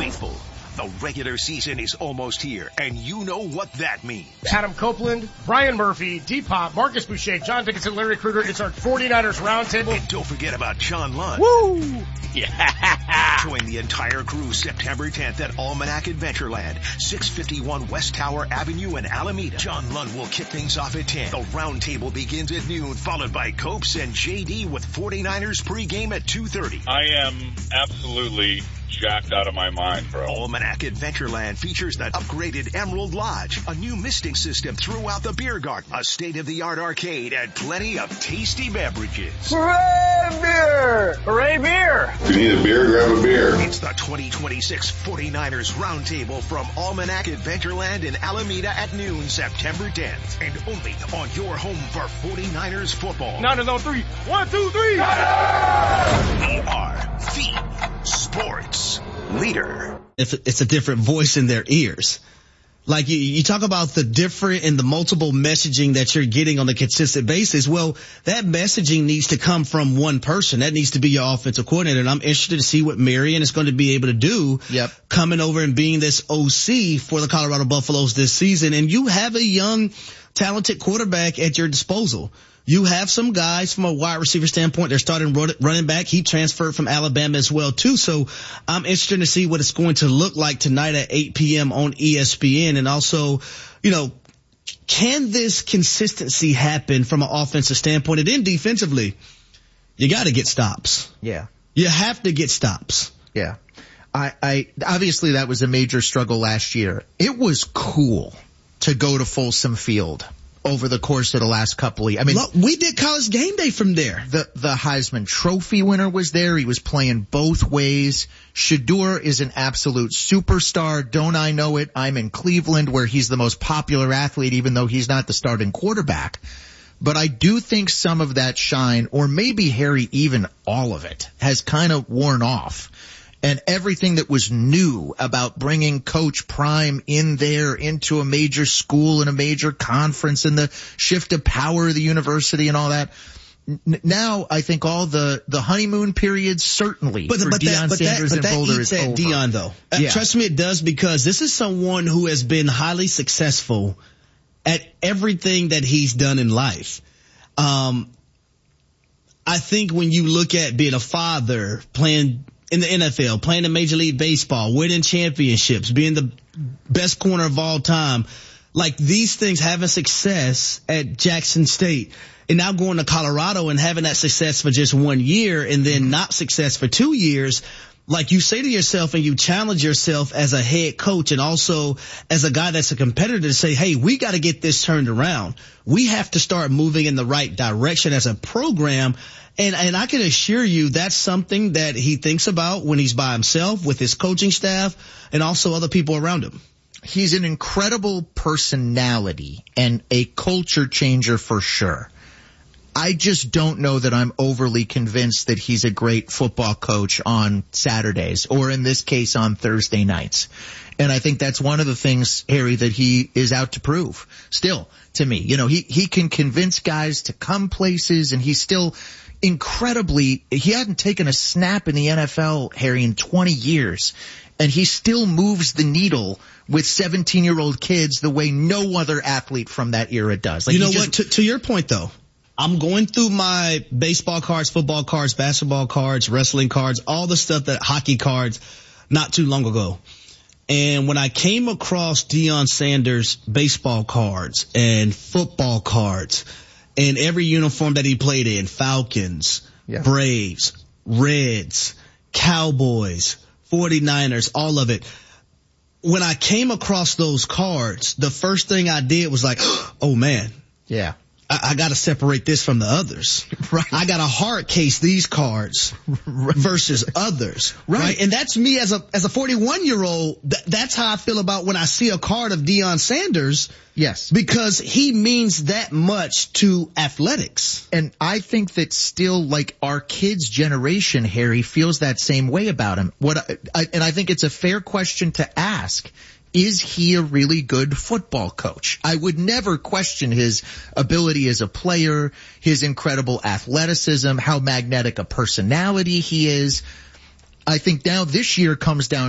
faithful. The regular season is almost here, and you know what that means. Adam Copeland, Brian Murphy, D-Pop, Marcus Boucher, John Dickinson, Larry Krueger. It's our 49ers Roundtable. And don't forget about John Lund. Woo! Yeah! Join the entire crew September 10th at Almanac Adventureland, 651 West Tower Avenue in Alameda. John Lund will kick things off at 10. The Roundtable begins at noon, followed by Copes and JD with 49ers pregame at 2:30. I am absolutely jacked out of my mind, bro. Almanac Adventureland features the upgraded Emerald Lodge, a new misting system throughout the beer garden, a state-of-the-art arcade, and plenty of tasty beverages. Hooray beer! Hooray beer! If you need a beer, grab a beer. It's the 2026 49ers Roundtable from Almanac Adventureland in Alameda at noon, September 10th. And only on your home for 49ers football. Niners on three. 1, 2, 3. We are the sports leader. If it's a different voice in their ears. Like you talk about the different and the multiple messaging that you're getting on a consistent basis. Well, that messaging needs to come from one person. That needs to be your offensive coordinator. And I'm interested to see what Marion is going to be able to do coming over and being this OC for the Colorado Buffaloes this season. And you have a young, talented quarterback at your disposal. You have some guys from a wide receiver standpoint. They're starting running back. He transferred from Alabama as well, too. So I'm interested to see what it's going to look like tonight at 8 p.m. on ESPN. And also, can this consistency happen from an offensive standpoint? And then defensively, you got to get stops. Yeah. You have to get stops. Yeah. I obviously that was a major struggle last year. It was cool to go to Folsom Field over the course of the last couple of years. I mean, look, we did College Game Day from there. The Heisman Trophy winner was there. He was playing both ways. Shedeur is an absolute superstar. Don't I know it? I'm in Cleveland where he's the most popular athlete, even though he's not the starting quarterback. But I do think some of that shine, or maybe Harry, even all of it, has kind of worn off. And everything that was new about bringing Coach Prime in there into a major school and a major conference and the shift of power of the university and all that. Now, I think all the honeymoon period certainly for Deion Sanders and Boulder is over. Deion, though. Trust me, it does, because this is someone who has been highly successful at everything that he's done in life. I think when you look at being a father, playing in the NFL, playing in Major League Baseball, winning championships, being the best corner of all time, like these things, having success at Jackson State and now going to Colorado and having that success for just 1 year and then not success for 2 years, like you say to yourself and you challenge yourself as a head coach and also as a guy that's a competitor to say, hey, we got to get this turned around. We have to start moving in the right direction as a program. And I can assure you that's something that he thinks about when he's by himself with his coaching staff and also other people around him. He's an incredible personality and a culture changer for sure. I just don't know that I'm overly convinced that he's a great football coach on Saturdays or in this case on Thursday nights. And I think that's one of the things, Harry, that he is out to prove still to me. He can convince guys to come places and he's still he hadn't taken a snap in the NFL, Harry, in 20 years. And he still moves the needle with 17-year-old kids the way no other athlete from that era does. Like, what? To your point, though, I'm going through my baseball cards, football cards, basketball cards, wrestling cards, all the stuff hockey cards not too long ago. And when I came across Deion Sanders baseball cards and football cards and every uniform that he played in, Falcons, Braves, Reds, Cowboys, 49ers, all of it. When I came across those cards, the first thing I did was like, oh man. Yeah. I got to separate this from the others. Right. I got to hard case these cards versus others. Right. And that's me as a 41-year-old. That's how I feel about when I see a card of Deion Sanders. Yes. Because he means that much to athletics. And I think that still, like, our kids' generation, Harry, feels that same way about him. And I think it's a fair question to ask. Is he a really good football coach? I would never question his ability as a player, his incredible athleticism, how magnetic a personality he is. I think now this year comes down